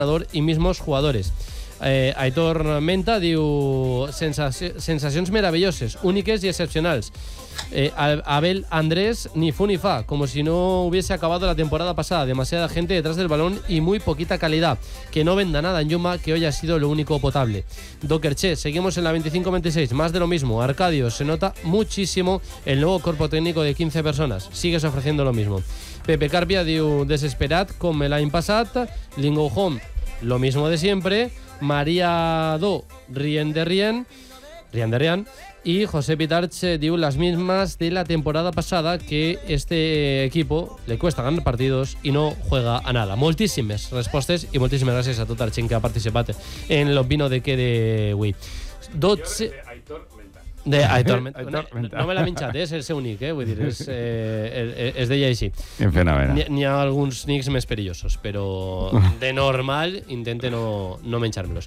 y mismos jugadores. Aitor Menta diu sensacions meravelloses, úniques y excepcionales. Abel Andrés ni fu ni fa, como si no hubiese acabado la temporada pasada, demasiada gente detrás del balón y muy poquita calidad, que no venda nada en Yuma, que hoy ha sido lo único potable. Docker Che, seguimos en la 25-26, más de lo mismo. Arcadio, se nota muchísimo el nuevo cuerpo técnico de 15 personas, sigues ofreciendo lo mismo. Pepe Carpia diu desesperat com l'any passat. Lingo Home, lo mismo de siempre. María Do, rien de rien. Y José Pitarch diu las mismas de la temporada pasada, que este equipo le cuesta ganar partidos y no juega a nada. Moltíssimes respostes i moltíssimes gràcies a tota la gent que ha participat en l'opino de què d'avui. 12... De Aitor Menta. No me l'ha minxat, és el seu nick, vull dir, es deia així. N'hi ha alguns nicks més perillosos, però de normal intente no menjar-me-los.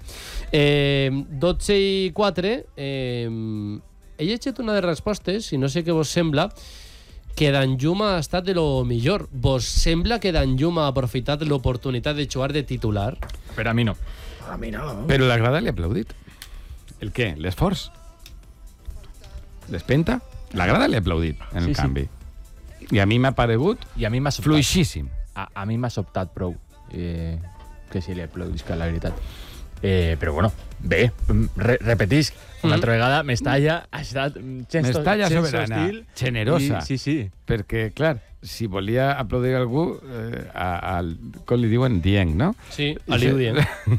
12:04, he llegit una de respostes, i no sé què vos sembla, que Danjuma ha estat de lo millor. Vos sembla que Danjuma ha aprofitat l'oportunitat de jugar de titular? Per a mi no. A mi no. Però la grada li ha aplaudit. El què? L'esforç? L'espenta? La grada li ha aplaudit en el canvi. I a mi m'ha paregut fluixíssim. A mi m'ha sobtat prou que si li aplaudisca, la veritat. Però bueno, bé, repetisc, una altra vegada Mestalla ha estat Mestalla soberana, generosa. Sí. Perquè, clar, si volia aplaudir algú, com li diuen Dieng, no? Sí, a Liu Dieng.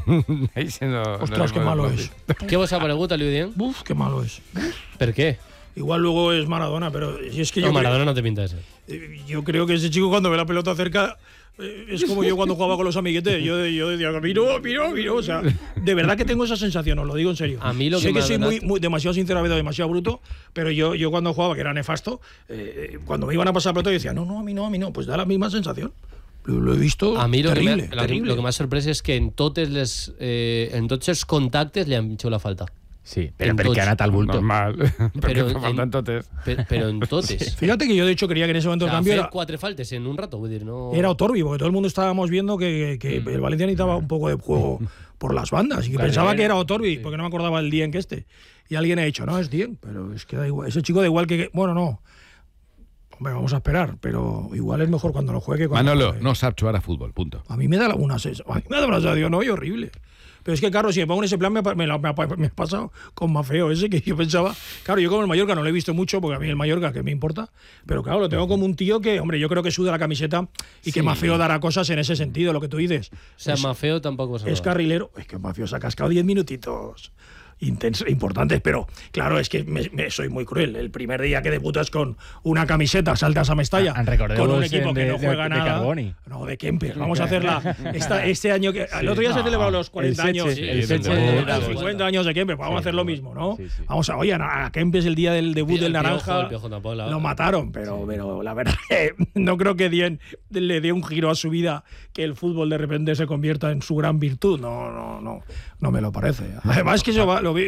Ostras, qué malo es. ¿Qué vos ha parecido a Liu Dieng? Uf, qué malo es. ¿Por qué? Igual luego es Maradona, pero es que yo Maradona no te pinta ese. Yo creo que ese chico cuando ve la pelota cerca es como yo cuando jugaba con los amiguetes. Yo decía, miro. O sea, de verdad que tengo esa sensación, os lo digo en serio. A mí lo sé que soy muy demasiado sincero, demasiado bruto, pero yo cuando jugaba, que era nefasto, cuando me iban a pasar pelota, yo decía, no, a mí no. Pues da la misma sensación. Lo he visto a mí terrible. Lo que m'ha sorprès és que en tots els contactes li han hecho la falta. Sí, pero perquè ha anat al bulto. Normal, perquè fa falta en totes. Pero en totes. Fíjate que yo de hecho creía que en ese momento el cambio era 4 faltes en un rato, no... Era Otorbi, porque todo el mundo estábamos viendo que el Valencia necesitaba un poco de juego por las bandas y que pensaba que era Otorbi, porque no me acordaba el Dieng y alguien ha dicho, no, es Dieng, pero es que da igual. Ese chico da igual que... Bueno, no. Hombre, vamos a esperar, pero igual es mejor cuando lo juegue. Manolo, no sap jugar a fútbol, punto. A mí me da una sensación, no, y horrible. Pero es que, claro, si me pongo en ese plan, me ha pasado con Mafeo ese, que yo pensaba... Claro, yo como el Mallorca no lo he visto mucho, porque a mí el Mallorca, que me importa, pero claro, lo tengo como un tío que, hombre, yo creo que suda la camiseta y que Mafeo dará cosas en ese sentido, lo que tú dices. O sea, Mafeo tampoco es carrilero. Es que Mafeo se ha cascado 10 minutitos importantes, pero claro, es que soy muy cruel. El primer día que debutas con una camiseta, saltas a Mestalla con un equipo que no juega nada. Carboni. No, de Kemper. Vamos a hacerla este año. El otro día se celebraron los 40 años. Los 50 años de Kemper. Vamos a hacer lo mismo, ¿no? Sí. Vamos a... Oye, a Kemper el día del debut del Naranja. Lo mataron, pero la verdad no creo que le dé un giro a su vida, que el fútbol de repente se convierta en su gran virtud. No me lo parece. Además que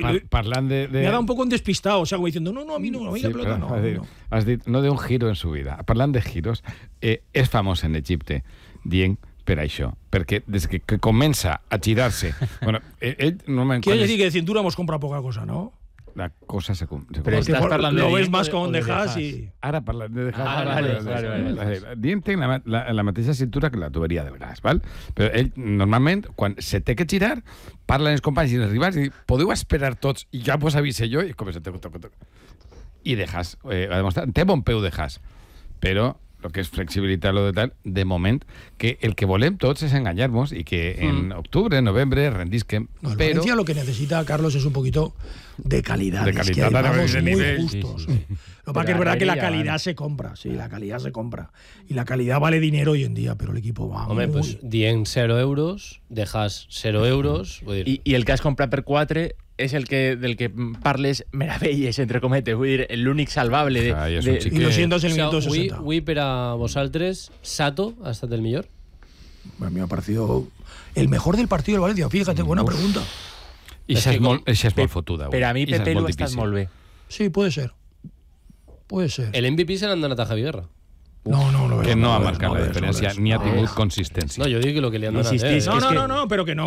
me ha dado un poco un despistado, o sea, como diciendo, no, a mí no, a mí la pelota no. Has dit, no de un giro en su vida. Parlant de giros, és famós en Egipte, Dieng, per això, perquè des que comença a girar-se... Bueno, ell normalment... Quiere decir que de cintura hemos comprado poca cosa, ¿no? La cosa se Pero estás hablando lo ves más con Dejas y... Ara parlant de Dejas. Vale. Dient té la mateixa cintura que la tuberia del gas, val? Però ell, normalment, quan se té que girar, parla amb els companys i els rivals i diu, podeu esperar tots i ja vos avise jo, i comença a tocar. I Dejas, ha demostrat, té bon peu Dejas, però lo que es flexibilitat, lo de tal, de moment, que el que volem tots es engañarnos y que en octubre, noviembre, rendisquen. No, pero Valencia lo que necesita, Carlos, es un poquito de calidad. De calidad, es que vamos de muy nivel, justos. Sí. Lo que pasa es que es verdad que la calidad se compra, la calidad se compra. Y la calidad vale dinero hoy en día, pero el equipo va Hombre, pues Dieng 0 euros, Dejas 0 euros... I el que has comprat per 4 és el que del que parles meravelles, entre cometes, vull dir, l'únic salvable y lo siento, es el minuto 60. Avui per a vosaltres, Sato ha estat el millor? A mí me ha parecido el mejor del partido del Valencia, fíjate, buena pregunta. I això és molt fotuda. Per a mi Pepe ho ha estat molt bé. Sí, puede ser. El MVP se l'han donat a Javi Guerra. No, que no ha marcat la diferència ni ha tingut consistència. No, jo dic que el que li han donat no, però que no